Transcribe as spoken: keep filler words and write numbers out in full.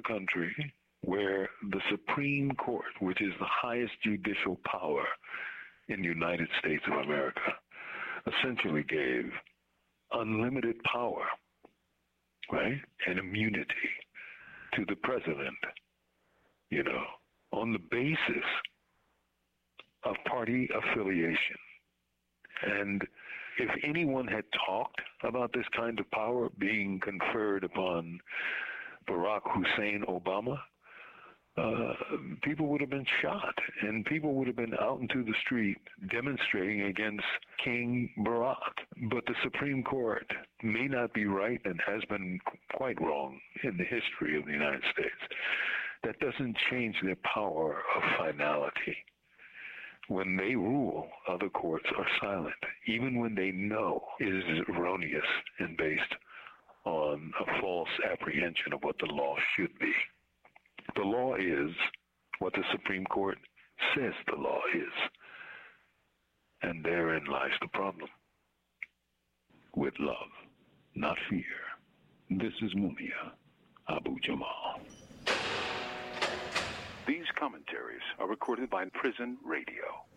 country where the Supreme Court, which is the highest judicial power in the United States of America, essentially gave unlimited power, right, and immunity to the president, you know, on the basis of party affiliation. And if anyone had talked about this kind of power being conferred upon Barack Hussein Obama, uh, people would have been shot, and people would have been out into the street demonstrating against King Barack. But the Supreme Court may not be right and has been quite wrong in the history of the United States. That doesn't change their power of finality. When they rule, other courts are silent, even when they know it is erroneous and based on a false apprehension of what the law should be. The law is what the Supreme Court says the law is. And therein lies the problem. With love, not fear. This is Mumia Abu Jamal. These commentaries are recorded by Prison Radio.